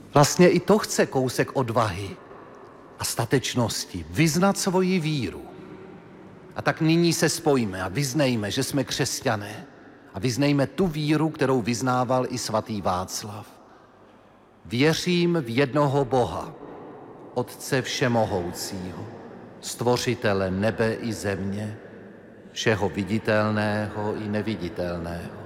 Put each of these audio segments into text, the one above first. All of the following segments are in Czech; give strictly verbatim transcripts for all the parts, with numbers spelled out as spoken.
Vlastně i to chce kousek odvahy a statečnosti, vyznat svoji víru. A tak nyní se spojíme a vyznejme, že jsme křesťané a vyznejme tu víru, kterou vyznával i svatý Václav. Věřím v jednoho Boha, Otce všemohoucího, stvořitele nebe i země, všeho viditelného i neviditelného.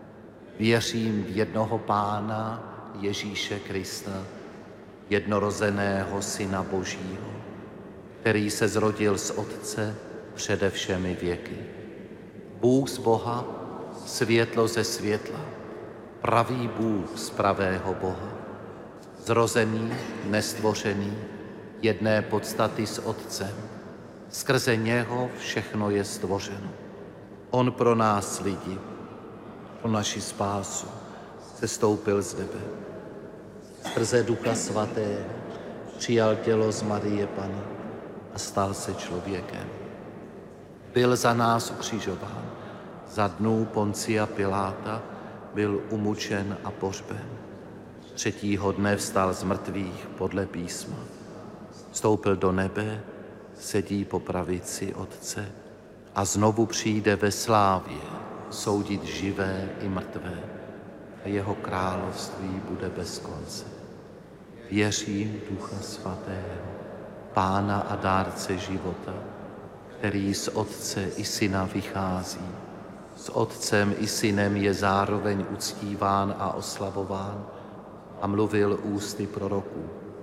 Věřím v jednoho Pána Ježíše Krista, jednorozeného Syna Božího, který se zrodil z Otce přede všemi věky. Bůh z Boha, světlo ze světla, pravý Bůh z pravého Boha, zrozený, nestvořený, jedné podstaty s Otcem. Skrze něho všechno je stvořeno. On pro nás lidi, pro naši spásu, sestoupil z nebe. Skrze Ducha Svatého přijal tělo z Marie Panny a stal se člověkem. Byl za nás ukřižován, za dnů Poncia Piláta byl umučen a pohřben. Třetího dne vstal z mrtvých podle písma. Vstoupil do nebe, sedí po pravici Otce a znovu přijde ve slávě soudit živé i mrtvé a jeho království bude bez konce. Věřím Ducha Svatého, Pána a dárce života, který z Otce i Syna vychází. S Otcem i Synem je zároveň uctíván a oslavován a mluvil ústy proroků.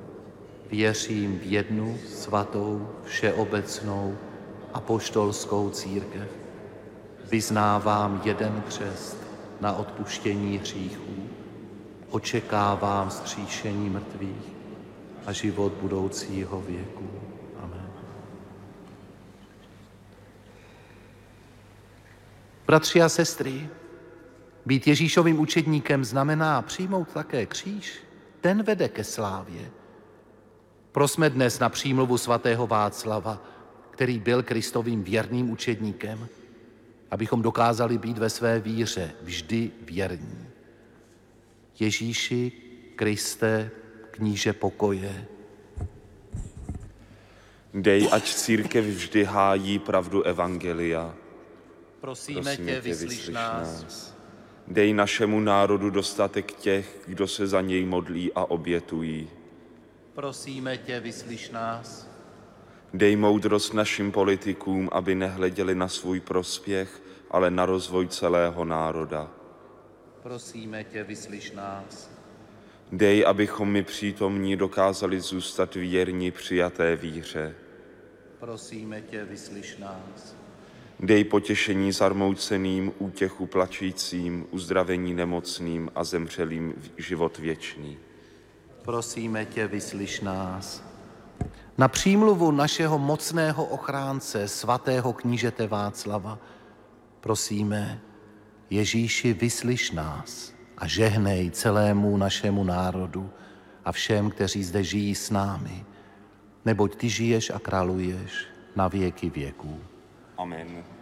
Věřím v jednu svatou, všeobecnou apoštolskou církev. Vyznávám jeden křest na odpuštění hříchů. Očekávám vzkříšení mrtvých a život budoucího věku. Amen. Bratři a sestry, být Ježíšovým učedníkem znamená přijmout také kříž. Ten vede ke slávě. Prosme dnes na přímluvu svatého Václava, který byl Kristovým věrným učedníkem, abychom dokázali být ve své víře vždy věrní. Ježíši, Kriste, kníže pokoje. Dej, ať církev vždy hájí pravdu evangelia. Prosíme, Prosíme tě, tě, vyslyš vyslyš nás. nás. Dej našemu národu dostatek těch, kdo se za něj modlí a obětují. Prosíme tě, vyslyš nás. Dej moudrost našim politikům, aby nehleděli na svůj prospěch, ale na rozvoj celého národa. Prosíme tě, vyslyš nás. Dej, abychom my přítomní dokázali zůstat věrni přijaté víře. Prosíme tě, vyslyš nás. Dej potěšení zarmouceným, útěchu plačícím, uzdravení nemocným a zemřelým život věčný. Prosíme tě, vyslyš nás. Na přímluvu našeho mocného ochránce, svatého knížete Václava, prosíme, Ježíši, vyslyš nás a žehnej celému našemu národu a všem, kteří zde žijí s námi, neboť ty žiješ a králuješ na věky věků. Amen.